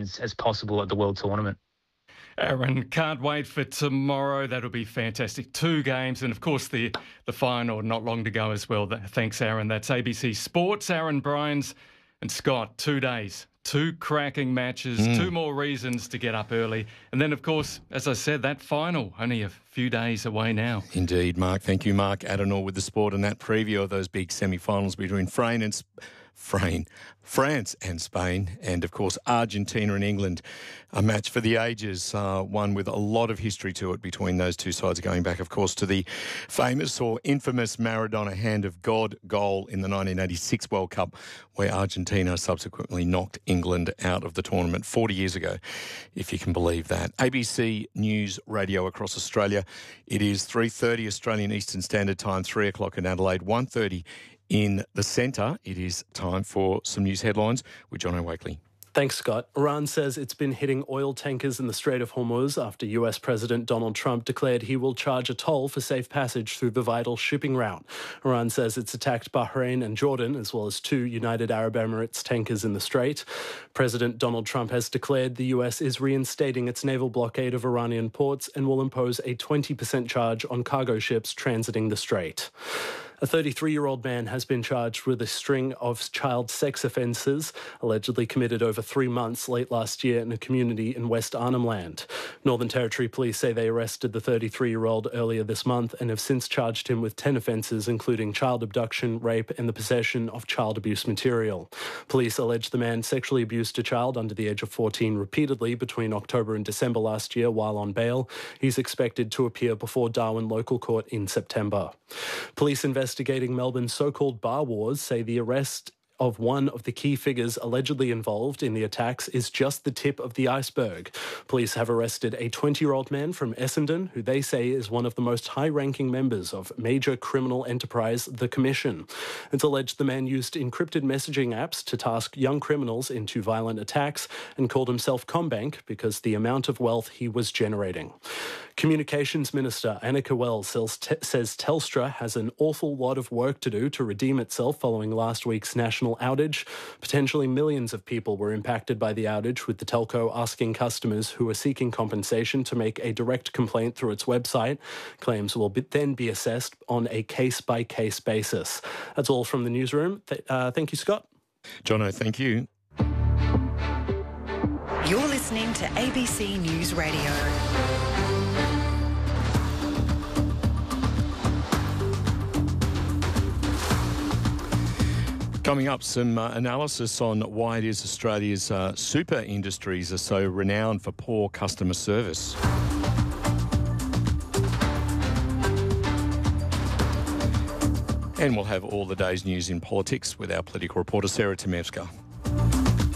games as possible at the World Tournament. Aaron, can't wait for tomorrow. That'll be fantastic. 2 games and, of course, the final not long to go as well. Thanks, Aaron. That's ABC Sports. Aaron Bryans and Scott, 2 days. 2 cracking matches, 2 more reasons to get up early. And then, of course, as I said, that final, only a few days away now. Indeed, Mark. Thank you, Mark Adenor, with the sport and that preview of those big semi-finals between France and Spain, and of course Argentina and England, a match for the ages, one with a lot of history to it between those two sides, going back of course to the famous or infamous Maradona hand of God goal in the 1986 World Cup, where Argentina subsequently knocked England out of the tournament 40 years ago, if you can believe that. ABC News Radio across Australia. It is 3:30 Australian Eastern Standard Time, 3 o'clock in Adelaide, 1:30 in the centre. It is time for some news headlines with John O'Wakely. Thanks, Scott. Iran says it's been hitting oil tankers in the Strait of Hormuz after US President Donald Trump declared he will charge a toll for safe passage through the vital shipping route. Iran says it's attacked Bahrain and Jordan, as well as 2 United Arab Emirates tankers in the Strait. President Donald Trump has declared the US is reinstating its naval blockade of Iranian ports and will impose a 20% charge on cargo ships transiting the Strait. A 33-year-old man has been charged with a string of child sex offences allegedly committed over 3 months late last year in a community in West Arnhem Land. Northern Territory Police say they arrested the 33-year-old earlier this month and have since charged him with 10 offences, including child abduction, rape and the possession of child abuse material. Police allege the man sexually abused a child under the age of 14 repeatedly between October and December last year while on bail. He's expected to appear before Darwin Local Court in September. Police investigating Melbourne's so-called bar wars say the arrest of one of the key figures allegedly involved in the attacks is just the tip of the iceberg. Police have arrested a 20-year-old man from Essendon, who they say is one of the most high-ranking members of major criminal enterprise, The Commission. It's alleged the man used encrypted messaging apps to task young criminals into violent attacks and called himself CommBank because the amount of wealth he was generating. Communications Minister Annika Wells says Telstra has an awful lot of work to do to redeem itself following last week's national outage. Potentially millions of people were impacted by the outage, with the telco asking customers who are seeking compensation to make a direct complaint through its website. Claims will then be assessed on a case-by-case basis. That's all from the newsroom. Thank you, Scott. Jono, thank you. You're listening to ABC News Radio. Coming up, some analysis on why it is Australia's super industries are so renowned for poor customer service. And we'll have all the day's news in politics with our political reporter, Sarah Temevska.